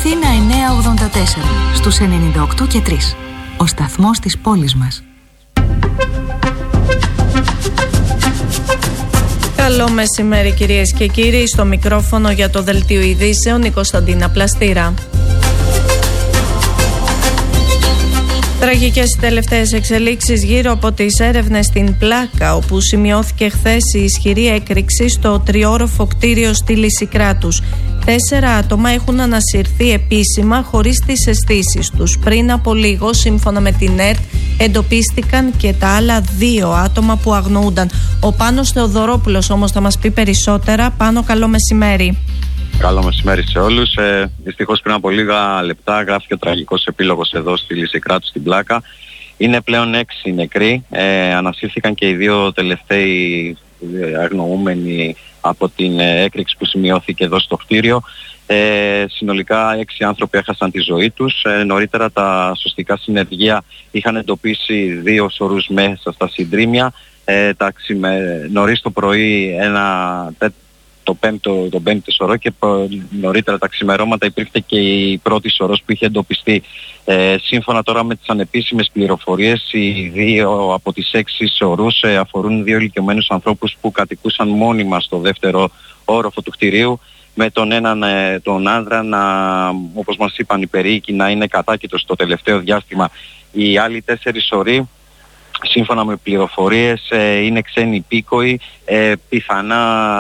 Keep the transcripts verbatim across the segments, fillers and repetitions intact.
Αθήνα εννιακόσια ογδόντα τέσσερα, στους ενενήντα οκτώ και τρία. Ο σταθμός της πόλης μας. Καλό μεσημέρι κυρίες και κύριοι, στο μικρόφωνο για το Δελτίο Ειδήσεων η Κωνσταντίνα Πλαστήρα. Τραγικές οι τελευταίες εξελίξεις γύρω από τις έρευνες στην Πλάκα, όπου σημειώθηκε χθες η ισχυρή έκρηξη στο τριόροφο κτίριο στη Λυσικράτους. Τέσσερα άτομα έχουν ανασυρθεί επίσημα χωρίς τις αισθήσεις τους. Πριν από λίγο, σύμφωνα με την ΕΡΤ, εντοπίστηκαν και τα άλλα δύο άτομα που αγνοούνταν. Ο Πάνος Θεοδωρόπουλος όμως θα μας πει περισσότερα. Πάνο, καλό μεσημέρι. Καλό μεσημέρι σε όλους. Ε, δυστυχώς πριν από λίγα λεπτά γράφηκε ο τραγικός επίλογος εδώ στη Λυσικράτου στην Πλάκα. Είναι πλέον έξι νεκροί. Ε, ανασύρθηκαν και οι δύο τελευταίοι αγνοούμενοι από την έκρηξη που σημειώθηκε εδώ στο κτίριο. Ε, συνολικά έξι άνθρωποι έχασαν τη ζωή τους. Ε, νωρίτερα τα σωστικά συνεργεία είχαν εντοπίσει δύο σωρούς μέσα στα συντρίμια. Ε, τα ξημε... Νωρίς το πρωί ένα το πέμπτο, τον πέμπτο σωρό και νωρίτερα τα ξημερώματα υπήρχε και η πρώτη σωρός που είχε εντοπιστεί. Ε, σύμφωνα τώρα με τις ανεπίσημες πληροφορίες, οι δύο από τις έξι σωρούς ε, αφορούν δύο ηλικιωμένους ανθρώπους που κατοικούσαν μόνιμα στο δεύτερο όροφο του κτηρίου, με τον έναν ε, τον άνδρα να, όπως μας είπαν οι περίοικοι, να είναι κατάκητος το τελευταίο διάστημα. Οι άλλοι τέσσερις σωροί, σύμφωνα με πληροφορίες, είναι ξένοι υπήκοοι, πιθανά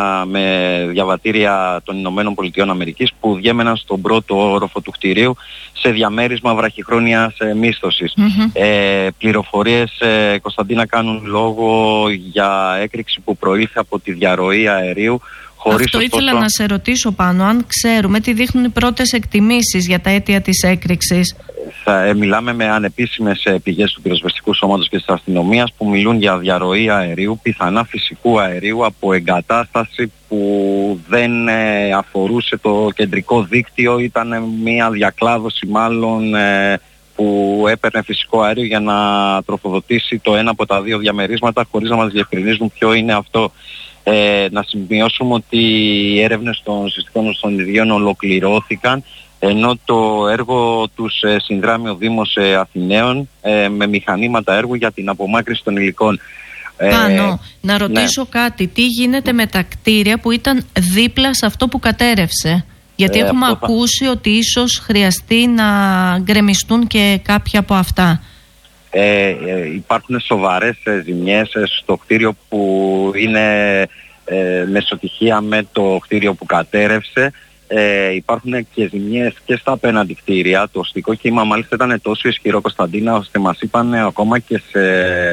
με διαβατήρια των Ηνωμένων Πολιτειών Αμερικής, που διέμεναν στον πρώτο όροφο του κτηρίου σε διαμέρισμα βραχυχρόνιας μίσθωσης. Mm-hmm. Ε, πληροφορίες, ε, Κωνσταντίνα, κάνουν λόγο για έκρηξη που προήλθε από τη διαρροή αερίου. Χωρίς Αυτό ωστόσο... ήθελα να σε ρωτήσω, Πάνο, αν ξέρουμε τι δείχνουν οι πρώτες εκτιμήσεις για τα αίτια της έκρηξης. Θα, ε, μιλάμε με ανεπίσημες ε, πηγές του πυροσβεστικού σώματος και της αστυνομίας που μιλούν για διαρροή αερίου, πιθανά φυσικού αερίου, από εγκατάσταση που δεν ε, αφορούσε το κεντρικό δίκτυο. Ήταν μια διακλάδωση μάλλον ε, που έπαιρνε φυσικό αέριο για να τροφοδοτήσει το ένα από τα δύο διαμερίσματα, χωρίς να μας διευκρινίζουν ποιο είναι αυτό. Ε, να σημειώσουμε ότι οι έρευνες των συστικών των ιδίων ολοκληρώθηκαν, ενώ το έργο τους ε, συνδράμει ο Δήμος ε, Αθηναίων ε, με μηχανήματα έργου για την απομάκρυνση των υλικών. Πάνω, ε, να ρωτήσω ναι. κάτι. Τι γίνεται με τα κτίρια που ήταν δίπλα σε αυτό που κατέρευσε? Γιατί ε, έχουμε ακούσει θα... ότι ίσως χρειαστεί να γκρεμιστούν και κάποια από αυτά. Ε, ε, υπάρχουν σοβαρές ε, ζημιές ε, στο κτίριο που είναι ε, μεσοτυχία με το κτίριο που κατέρευσε. Ε, υπάρχουν και ζημιές και στα απέναντι κτίρια. Το αστικό κύμα μάλιστα ήταν τόσο ισχυρό, Κωνσταντίνα, ώστε μας είπαν ε, ακόμα και σε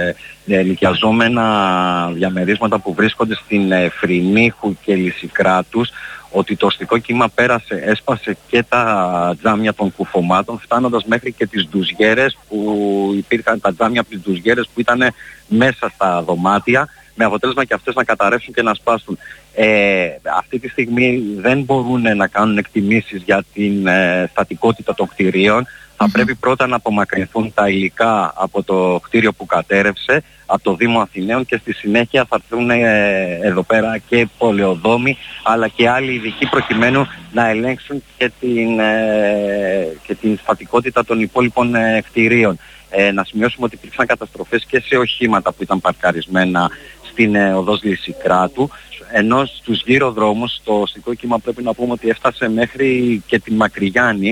ε, νοικιαζόμενα διαμερίσματα που βρίσκονται στην ε, Φρυνίχου και Λυσικράτους, ότι το αστικό κύμα πέρασε, έσπασε και τα τζάμια των κουφωμάτων, φτάνοντας μέχρι και τις ντουζιέρες που υπήρχαν, τα τζάμια από τις ντουζιέρες που ήταν μέσα στα δωμάτια, με αποτέλεσμα και αυτές να καταρρεύσουν και να σπάσουν. Ε, αυτή τη στιγμή δεν μπορούν να κάνουν εκτιμήσεις για την ε, στατικότητα των κτηρίων. Θα mm-hmm. πρέπει πρώτα να απομακρυνθούν τα υλικά από το κτίριο που κατέρευσε, από το Δήμο Αθηναίων, και στη συνέχεια θα έρθουν ε, εδώ πέρα και πολεοδόμοι αλλά και άλλοι ειδικοί προκειμένου να ελέγξουν και την, ε, και την στατικότητα των υπόλοιπων ε, κτηρίων. Ε, να σημειώσουμε ότι υπήρξαν καταστροφές και σε οχήματα που ήταν παρκαρισμένα στην ε, οδός Λυσικράτου, ενώ στους γύρω δρόμους το αστικό κύμα πρέπει να πούμε ότι έφτασε μέχρι και την Μακρυγιάννη,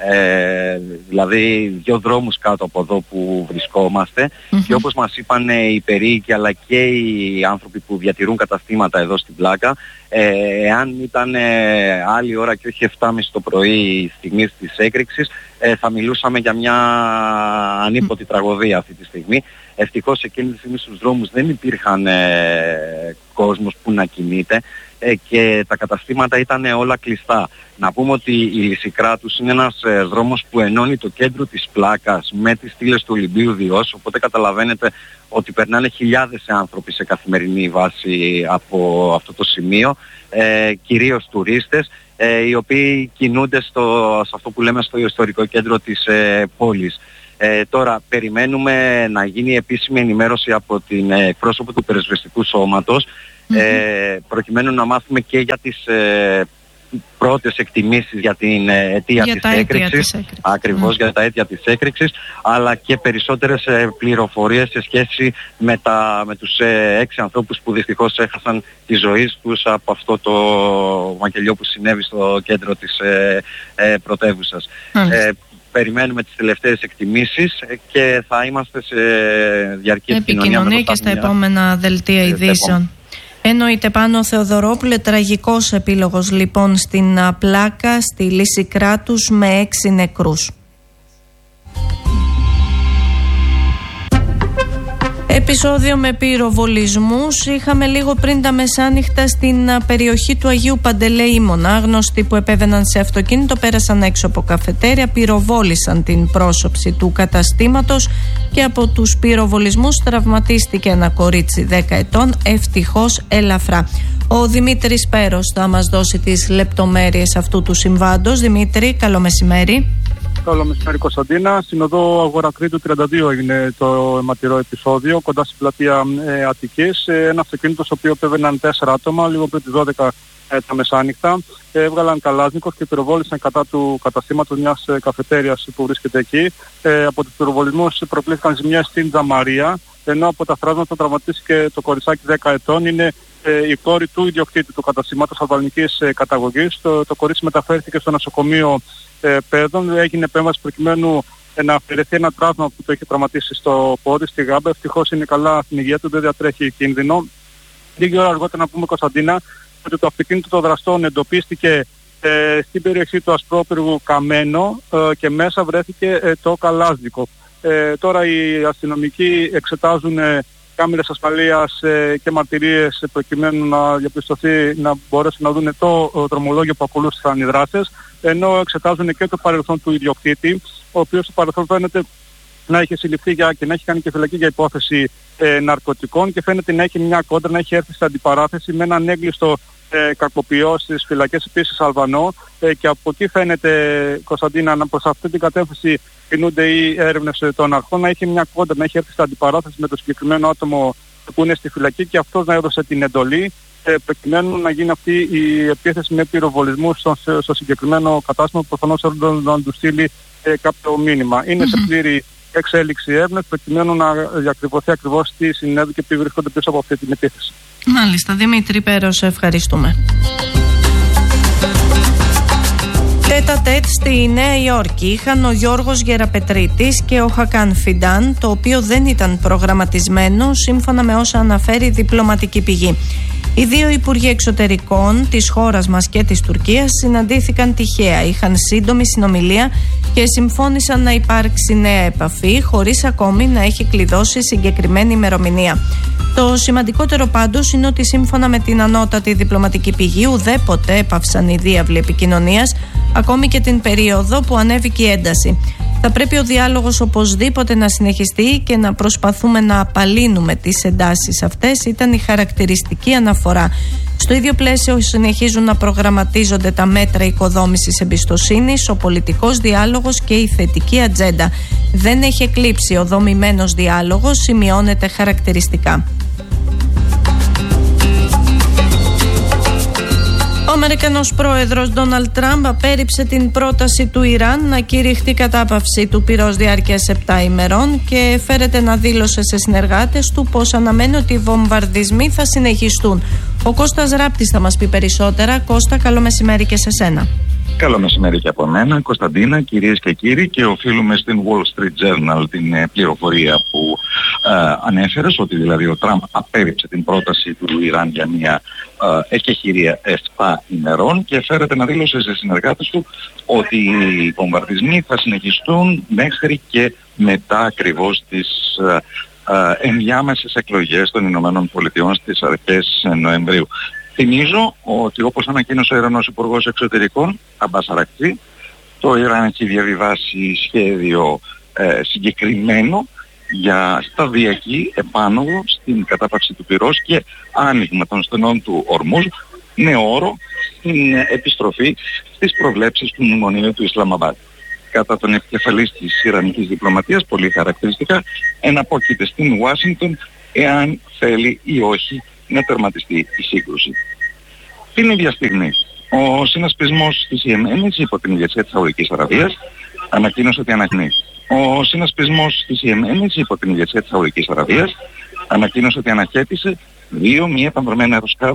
ε, δηλαδή δύο δρόμους κάτω από εδώ που βρισκόμαστε. Mm-hmm. Και όπως μας είπαν οι περίοικοι αλλά και οι άνθρωποι που διατηρούν καταστήματα εδώ στην Πλάκα, ε, εάν ήταν ε, άλλη ώρα και όχι εφτά και μισή το πρωί στιγμή της έκρηξης, ε, θα μιλούσαμε για μια ανίποτη mm. τραγωδία αυτή τη στιγμή. Ευτυχώς εκείνη τη στιγμή στους δρόμους δεν υπήρχαν ε, κόσμος που να κινείται ε, και τα καταστήματα ήταν όλα κλειστά. Να πούμε ότι η Λυσικράτους είναι ένας ε, δρόμος που ενώνει το κέντρο της Πλάκας με τις στήλες του Ολυμπίου Διός, οπότε καταλαβαίνετε ότι περνάνε χιλιάδες άνθρωποι σε καθημερινή βάση από αυτό το σημείο, ε, κυρίως τουρίστες, ε, οι οποίοι κινούνται στο, σε αυτό που λέμε στο ιστορικό κέντρο της ε, πόλης. Ε, τώρα περιμένουμε να γίνει επίσημη ενημέρωση από την εκπρόσωπο του πυροσβεστικού σώματος, mm-hmm. ε, προκειμένου να μάθουμε και για τις ε, πρώτες εκτιμήσεις για την αιτία για της τα έκρηξης, αίτια της έκρηξης. ακριβώς mm. για τα αίτια της έκρηξης, αλλά και περισσότερες πληροφορίες σε σχέση με, τα, με τους ε, έξι ανθρώπους που δυστυχώς έχασαν τη ζωή τους από αυτό το μακελιό που συνέβη στο κέντρο της ε, ε, πρωτεύουσας. Mm. Ε, περιμένουμε τις τελευταίες εκτιμήσεις και θα είμαστε σε διαρκή επικοινωνία, επικοινωνία και στα επόμενα δελτία ειδήσεων. Εννοείται. Πάνω Θεοδωρόπουλε, τραγικός επίλογος λοιπόν στην Πλάκα, στη Λυσικράτους, με έξι νεκρούς. Επεισόδιο με πυροβολισμούς είχαμε λίγο πριν τα μεσάνυχτα στην περιοχή του Αγίου Παντελεήμωνα. Άγνωστοι που επέβαιναν σε αυτοκίνητο πέρασαν έξω από καφετέρια, πυροβόλησαν την πρόσωψη του καταστήματος και από τους πυροβολισμούς τραυματίστηκε ένα κορίτσι δέκα ετών, ευτυχώς ελαφρά. Ο Δημήτρης Πέρος θα μας δώσει τις λεπτομέρειες αυτού του συμβάντος. Δημήτρη, καλό μεσημέρι. Καλό μεσημέρι, Κωνσταντίνα. Στην οδό Αγορακρίτου τριάντα δύο έγινε το αιματηρό επεισόδιο, κοντά στην πλατεία ε, Αττικής. Ε, ένα αυτοκίνητο στο οποίο επέβαιναν τέσσερα άτομα, λίγο πριν τις δώδεκα ε, τα μεσάνυχτα. Ε, έβγαλαν καλάζνικος και πυροβόλησαν κατά του καταστήματος μιας ε, καφετέριας που βρίσκεται εκεί. Ε, από τους πυροβολισμούς προκλήθηκαν ζημιές στην Τζαμαρία, ενώ από τα θράσματα τραυματίστηκε το κοριτσάκι δέκα ετών. Είναι ε, η κόρη του ιδιοκτήτη του καταστήματος αλβανικής ε, καταγωγής. Το, το κορίτσι μεταφέρθηκε στο νοσοκομείο ε, Πέδων. Έγινε επέμβαση προκειμένου ε, να αφαιρεθεί ένα τραύμα που το είχε τραυματίσει στο πόδι, στη γάμπα. Ευτυχώς είναι καλά στην υγεία του, δεν διατρέχει κίνδυνο. Λίγη ώρα αργότερα να πούμε, Κωνσταντίνα, ότι το αυτοκίνητο των δραστών εντοπίστηκε ε, στην περιοχή του Ασπρόπυργου Καμένο ε, και μέσα βρέθηκε ε, το καλάζνικο. Ε, τώρα οι αστυνομικοί εξετάζουν ε, κάμερες ασφαλείας ε, και μαρτυρίες ε, προκειμένου να διαπιστωθεί, να μπορέσουν να δουν το ε, δρομολόγιο που ακολούθησαν οι δράστες, ενώ εξετάζουν και το παρελθόν του ιδιοκτήτη, ο οποίος στο παρελθόν φαίνεται να έχει συλληφθεί για, και να έχει κάνει και φυλακή για υπόθεση ε, ναρκωτικών και φαίνεται να έχει μια κόντρα, να έχει έρθει σε αντιπαράθεση με έναν έγκλειστο ε, κακοποιό στις φυλακές επίσης Αλβανό ε, και από εκεί φαίνεται, Κωνσταντίνα, να προς αυτή την κατεύθυνση κινούνται οι έρευνες των αρχών, να έχει μια κόντρα, να έχει έρθει σε αντιπαράθεση με το συγκεκριμένο άτομο που είναι στη φυλακή και αυτός να έδωσε την εντολή ε, προκειμένου να γίνει αυτή η επίθεση με πυροβολισμούς στο, στο συγκεκριμένο κατάστημα που προφανώς θέλουν να του στείλει ε, κάποιο μήνυμα. Είναι mm-hmm. σε πλήρη εξέλιξη έρευνες προκειμένου να διακριβωθεί ακριβώς τι συνέβη και ποιοι βρίσκονται πίσω από αυτή την επίθεση. Μάλιστα. Δημήτρη Πέρος, ευχαριστούμε. Τέτα τέτ στη Νέα Υόρκη είχαν ο Γιώργος Γεραπετρίτης και ο Χακάν Φιντάν, το οποίο δεν ήταν προγραμματισμένο σύμφωνα με όσα αναφέρει διπλωματική πηγή. Οι δύο υπουργοί εξωτερικών της χώρας μας και της Τουρκίας συναντήθηκαν τυχαία, είχαν σύντομη συνομιλία και συμφώνησαν να υπάρξει νέα επαφή χωρίς ακόμη να έχει κλειδώσει συγκεκριμένη ημερομηνία. Το σημαντικότερο πάντως είναι ότι σύμφωνα με την ανώτατη διπλωματική πηγή ουδέποτε έπαυσαν οι διάβλοι επικοινωνίας, ακόμη και την περίοδο που ανέβηκε η ένταση. Θα πρέπει ο διάλογος οπωσδήποτε να συνεχιστεί και να προσπαθούμε να απαλύνουμε τις εντάσεις αυτές, ήταν η χαρακτηριστική αναφορά. Στο ίδιο πλαίσιο συνεχίζουν να προγραμματίζονται τα μέτρα οικοδόμησης εμπιστοσύνης, ο πολιτικός διάλογος και η θετική ατζέντα. Δεν έχει εκλείψει ο δομημένος διάλογος, σημειώνεται χαρακτηριστικά. Ο Αμερικανός πρόεδρος Ντόναλντ Τραμπ απέρριψε την πρόταση του Ιράν να κηρυχτεί κατάπαυση του πυρός διάρκειας επτά ημερών και φέρεται να δήλωσε σε συνεργάτες του πως αναμένει ότι οι βομβαρδισμοί θα συνεχιστούν. Ο Κώστας Ράπτης θα μας πει περισσότερα. Κώστα, καλό μεσημέρι και σε σένα. Καλό μεσημέρι και από μένα, Κωνσταντίνα, κυρίες και κύριοι, και οφείλουμε στην Wall Street Journal την ε, πληροφορία που ε, ανέφερες, ότι δηλαδή ο Τραμπ απέρριψε την πρόταση του Ιράν για μια ε, εκεχηρία επτά ημερών και φέρεται να δήλωσε σε συνεργάτες του ότι οι βομβαρδισμοί θα συνεχιστούν μέχρι και μετά ακριβώς τις ε, ε, ενδιάμεσες εκλογές των Ηνωμένων Πολιτειών στις αρχές Νοεμβρίου. Θυμίζω ότι, όπως ανακοίνωσε ο Ιρανός Υπουργός Εξωτερικών, Αμπάς Αρακτσί, το Ιράν έχει διαβιβάσει σχέδιο ε, συγκεκριμένο για σταδιακή επάνωδο στην κατάπαυση του πυρός και άνοιγμα των στενών του Ορμούζ, με όρο την επιστροφή στις προβλέψεις του μνημονίου του Ισλαμαμπάντ. Κατά τον επικεφαλής της Ιρανικής διπλωματίας, πολύ χαρακτηριστικά, εναπόκειται στην Ουάσιγκτον εάν θέλει ή όχι να τερματιστεί η σύγκρουση. Την ίδια στιγμή, Ο συνασπισμός της Ιεμένης υπό την ηγεσία της Σαουδικής Αραβίας ανακοίνωσε ότι αναγνεί. Ο συνασπισμός της Ιεμένης υπό την ηγεσία της Σαουδικής Αραβίας ανακοίνωσε ότι αναχέτησε δύο μη επανδρομένα αεροσκάφη